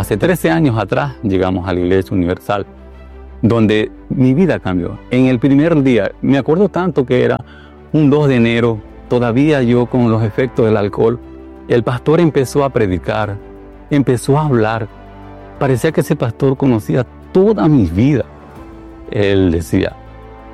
Hace 13 años atrás llegamos a la Iglesia Universal, donde mi vida cambió. En el primer día, me acuerdo tanto que era un 2 de enero, todavía yo con los efectos del alcohol, el pastor empezó a predicar, empezó a hablar. Parecía que ese pastor conocía toda mi vida. Él decía: